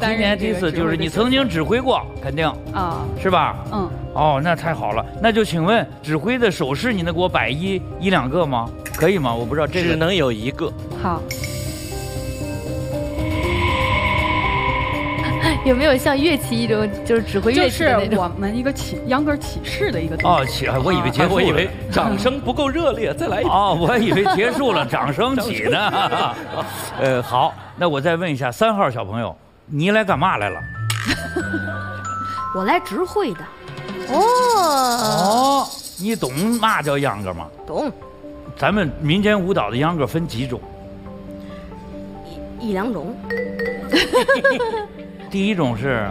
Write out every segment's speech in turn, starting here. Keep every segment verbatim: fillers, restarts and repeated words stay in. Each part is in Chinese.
今年第一次，就是你曾经指挥过，肯定啊，是吧？嗯。哦，那太好了。那就请问，指挥的手势你能给我摆一一两个吗？可以吗？我不知道这个。 只能有一个。 好。 有没有像乐器一种，就是指挥乐器的那种？ 就是我们一个起秧歌起势的一个动作。 哦，起，我以为结束了， 我以为掌声不够热烈，再来一遍。 哦，我以为结束了，掌声起呢。呃，好，那我再问一下三号小朋友，你来干嘛来了？ 我来指挥的。 哦哦，你懂嘛叫秧歌吗？ 懂。 咱们民间舞蹈的秧歌分几种？ 一一两种。 第一种是，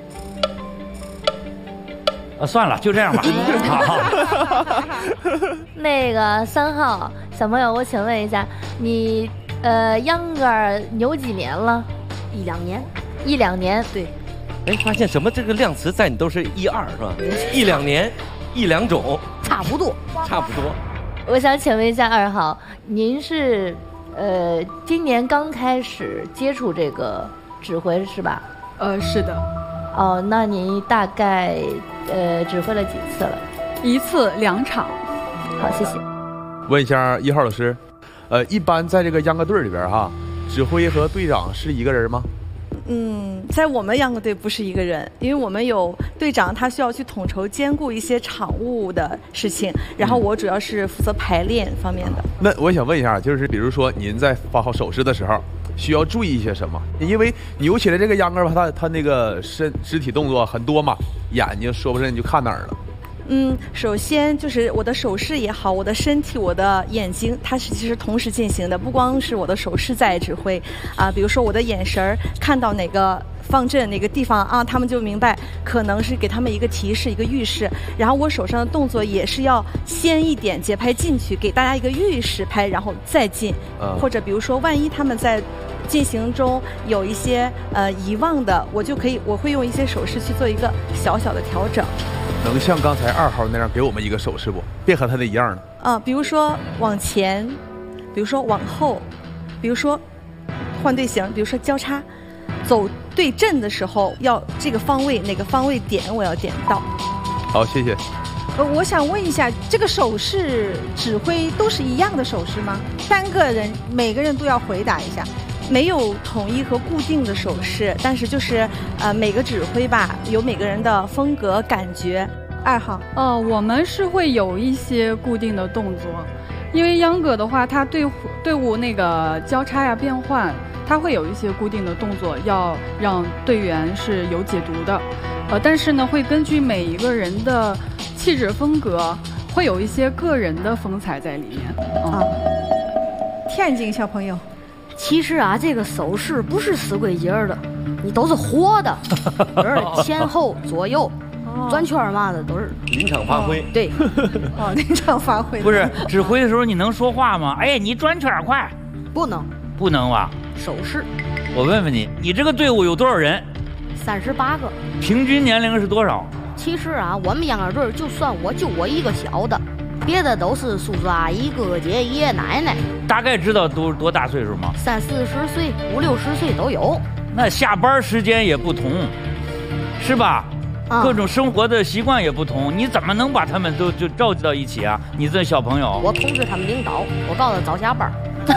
啊，算了，就这样吧。好， 那个三号小朋友，我请问一下，你呃秧歌扭几年了？一两年，一两年，对。 哎，发现什么这个量词在你都是一二是吧？一两年，一两种， 差不多， 差不多。 我想请问一下二号，您是呃今年刚开始接触这个指挥是吧？ 呃，是的。 哦，那你大概呃指挥了几次了？ 一次两场。 好，谢谢。 问一下一号老师，呃，一般在这个秧歌队里边哈，指挥和队长是一个人吗？ 嗯，在我们秧歌队不是一个人，因为我们有队长，他需要去统筹兼顾一些场务的事情，然后我主要是负责排练方面的。 那我想问一下，就是比如说您在发号手势的时候，需要注意一些什么？因为扭起来这个秧歌吧，它它那个身肢体动作很多嘛，眼睛说不准你就看哪儿了。 嗯，首先就是我的手势也好，我的身体、我的眼睛，它是其实同时进行的，不光是我的手势在指挥啊。比如说我的眼神儿看到哪个方阵哪个地方啊，他们就明白，可能是给他们一个提示、一个预示。然后我手上的动作也是要先一点节拍进去，给大家一个预示拍，然后再进。嗯、或者比如说，万一他们在进行中有一些呃遗忘的，我就可以我会用一些手势去做一个小小的调整。 能像刚才二号那样给我们一个手势不？别和他那一样的。 啊，比如说往前，比如说往后，比如说换队形，比如说交叉，走对阵的时候要这个方位哪个方位点我要点到。 好，谢谢。 呃，我想问一下，这个手势指挥都是一样的手势吗？单个人每个人都要回答一下？ 没有统一和固定的手势，但是就是呃每个指挥吧有每个人的风格感觉。二号， 呃，我们是会有一些固定的动作，因为秧歌的话，它队队伍那个交叉呀、变换，它会有一些固定的动作，要让队员是有解读的。呃，但是呢，会根据每一个人的气质风格，会有一些个人的风采在里面。嗯、啊， 天津小朋友。 其实啊，这个手势不是死规节的，你都是活的，就是前后左右、转圈嘛的都是临场发挥。 对， 哦，临场发挥。 不是指挥的时候你能说话吗？哎，你转圈快。 不能。 不能吧？ 手势。 我问问你，你这个队伍有多少人？ 三十八个。 平均年龄是多少？ 其实啊，我们秧歌队就算我就我一个小的。别的都是叔叔阿姨、哥哥姐姐、爷爷奶奶。 大概知道多多大岁数吗？ 三四十岁、五六十岁都有。 那下班时间也不同，是吧？啊、各种生活的习惯也不同，你怎么能把他们都就召集到一起啊？你这小朋友， 我通知他们领导，我告诉他早下班。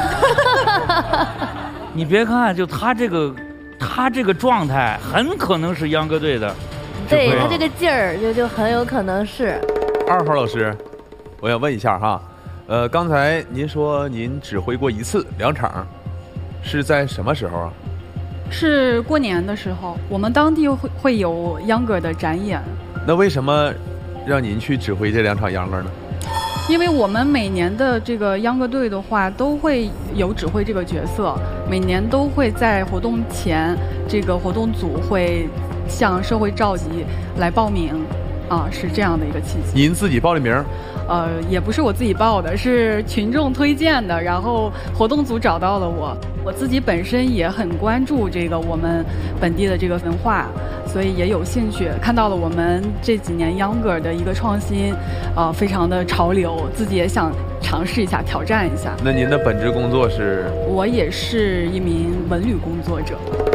你别看，就他这个，他这个状态，很可能是秧歌队的。 对他这个劲儿，就就很有可能是。 二号老师。我想问一下哈，呃，刚才您说您指挥过一次两场，是在什么时候啊？ 是过年的时候，我们当地会会有秧歌的展演。 那为什么让您去指挥这两场秧歌呢？ 因为我们每年的这个秧歌队的话，都会有指挥这个角色，每年都会在活动前，这个活动组会向社会召集来报名。啊，是这样的一个契机。 您自己报的名？ 呃，也不是我自己报的，是群众推荐的，然后活动组找到了我。我自己本身也很关注这个我们本地的这个文化，所以也有兴趣，看到了我们这几年秧歌的一个创新，呃，非常的潮流，自己也想尝试一下，挑战一下。 那您的本职工作是？ 我也是一名文旅工作者。